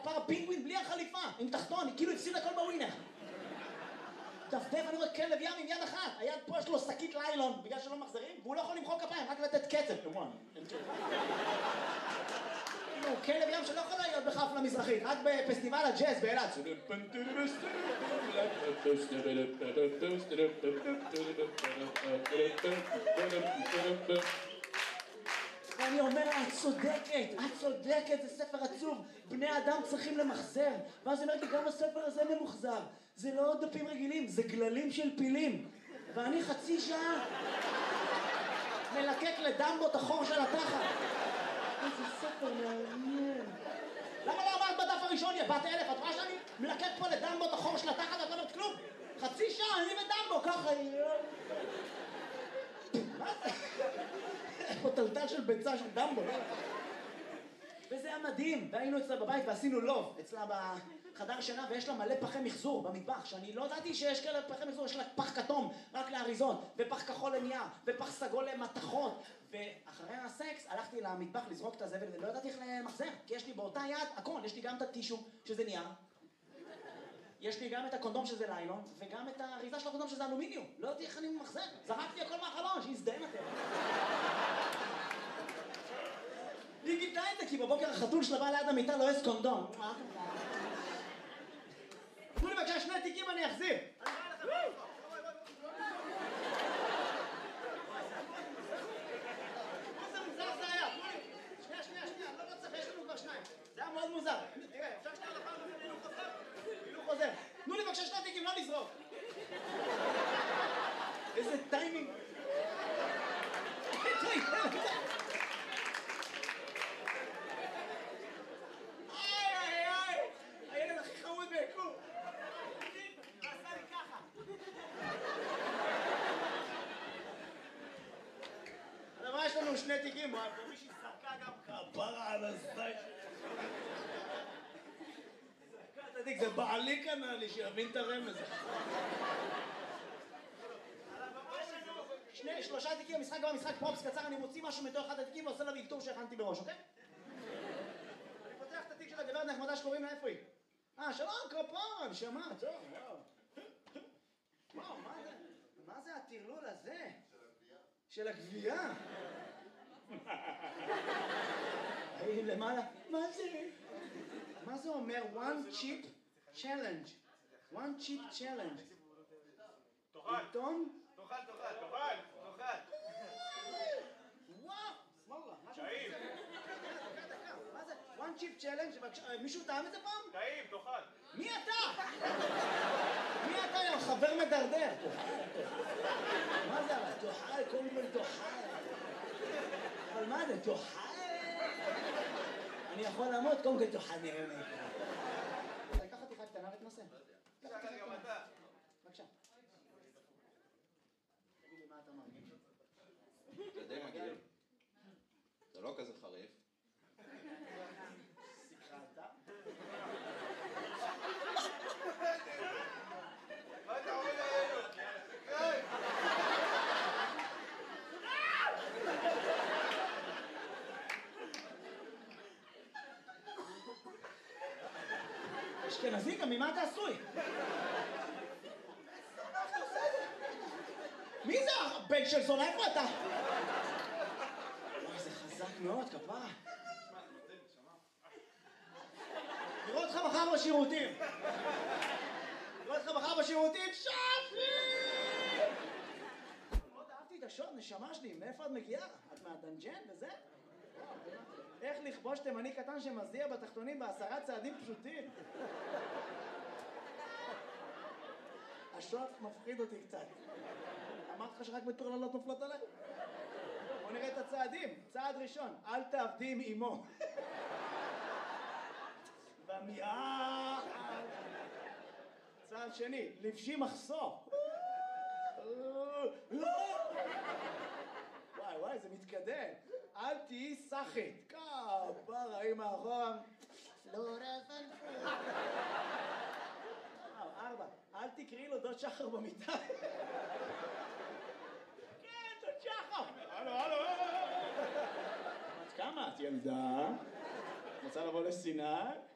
כפרה פינגווין בלי החליפה, עם תחתון, כאילו הפסיד הכל בווינר. דפדף, אני רואה כלב ים עם יד אחת, היד פה יש לו שקית ליילון, בגלל שלא מחזרים, והוא לא יכול למחוא כפיים, רק לתת קצב. הוא כלב ים שלא יכול להיות בחפלה מזרחית, רק בפסטיבל הג'אז באילת. ואני אומר, את צודקת, זה ספר עצוב, בני אדם צריכים למחזר. ואז אני אומר לי, גם הספר הזה ממוחזר, זה לא דפים רגילים, זה גללים של פילים. ואני חצי שעה מלקק לדמבו את החור של התחת. איזה ספר מעניין. למה לא אמרת בדף הראשון, יא בת אלף? את רואה שאני מלקק פה לדמבו את החור של התחת, את לא אומרת כלום? חצי שעה, אני ודמבו, ככה... מה זה? פה טלטל של ביצה של דמבו. וזה היה מדהים, והיינו אצלה בבית ועשינו לוב, אצלה בחדר שינה, ויש לה מלא פחי מחזור במטבח, שאני לא ידעתי שיש כאלה פחי מחזור, יש לה פח כתום רק לאריזות, ופח כחול לנייר, ופח סגול למתכות, ואחרי הסקס הלכתי למטבח לזרוק את הזבל, ולא ידעתי איך למחזר, כי יש לי באותה יד הכל, יש לי גם את הטישו שזה נייר, יש לי גם את הקונדום שזה ליילון, וגם את האריזה של הקונדום שזה אלומיניום, לא ידעתי איך אני ממחזר, זרקתי הכל מהחלון, שיזדהם אתם. היא גיתה את זה, כי בבוקר החתול שלה בא ליד המיטה לא יש קונדום. תנו לי בבקשה 2 תיקים אני אחזיר. איזה מוזר זה היה. שנייה, לא צריך, יש לנו כבר 2. זה היה מאוד מוזר. תראה, אפשר שנייה לפעם הזה הילוך חוזר? הילוך חוזר. תנו לי בבקשה 2 תיקים, לא לזרוק. איזה טיימינג. הילד הכי חמוד ביקום. עשה לי ככה. אבל מה יש לנו 2 תיקים? מישהי זרקה גם כפרה על הזית. זרקה את התיק, זה בעלי קנה לי שיבין את הרמז. 3 תיקים, המשחק גם משחק פרופס קצר, אני מוציא משהו מתוך אחד התיקים ועושה לה אלתור שהכנתי בראש, אוקיי? אני פותח את התיק של הגברת נחמדה שקוראים לה, איפה היא? שלום, כפרה, נשמה, טוב, וואו, מה זה הטרלול הזה? של הגבייה? היי, למעלה, מה זה? מה זה אומר? One chip challenge. One chip challenge. תאכל. עיתון? תאכל. וואו, סמולה, משהו טעים. דקה. מה זה? One chip challenge, מישהו טעם את זה פעם? טעים, תאכל. מי אתה? מי אתה, יא חבר מדרדר? מה זה אבל? תאכל, קודם כל תאכל. אבל מה זה? תאכל? אני יכול לעמוד, קודם כל תאכל נראה לי. לקח אותי קטנה ותנסה. בבקשה. תגיד לי מה אתה מרגיש? אתה די מגעיל. זה לא כזה חריף. סיכרת? מה אתה עומד עלינו? אשכנזי גם, ממה אתה עשוי? מי זה הבן של זונה? איפה אתה? וואי, זה חזק מאוד, כפרה. נראה אותך מחר בשירותים. שפי! מאוד אהבתי את השוט, נשמה שלי, מאיפה את מגיעה? את מהדנג'ן וזה? איך לכבוש תימני קטן שמזיע בתחתונים ב10 צעדים פשוטים? השוט מפחיד אותי קצת. אמרתי לך שרק בטרללות נופלות עליי? בוא נראה את הצעדים. צעד ראשון, אל תעבדי עם אמו. במיעה. צעד שני, לבשי מחסור. וואי, זה מתקדם. אל תהיי סחית. כפרה, עם האחרון. פלורה פלפול. 4, אל תקראי לו דוד שחר במיטה. כן, דוד שחר. הלו. את כמה? את ילדה? רוצה לבוא לסיני?